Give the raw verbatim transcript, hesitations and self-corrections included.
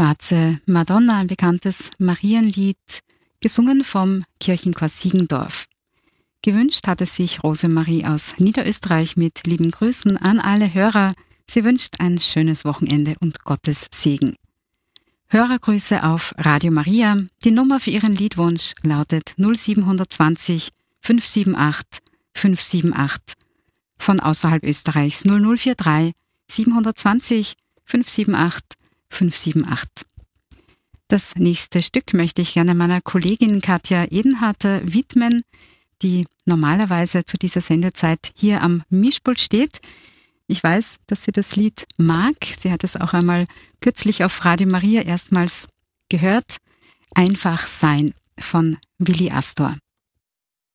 Schwarze Madonna, ein bekanntes Marienlied, gesungen vom Kirchenchor Siegendorf. Gewünscht hatte sich Rosemarie aus Niederösterreich mit lieben Grüßen an alle Hörer. Sie wünscht ein schönes Wochenende und Gottes Segen. Hörergrüße auf Radio Maria. Die Nummer für Ihren Liedwunsch lautet null sieben zwei null fünf sieben acht fünf sieben acht. Von außerhalb Österreichs null null vier drei sieben zwei null fünf sieben acht fünf sieben acht. Das nächste Stück möchte ich gerne meiner Kollegin Katja Edenharter widmen, die normalerweise zu dieser Sendezeit hier am Mischpult steht. Ich weiß, dass sie das Lied mag. Sie hat es auch einmal kürzlich auf Radio Maria erstmals gehört. Einfach sein von Willi Astor.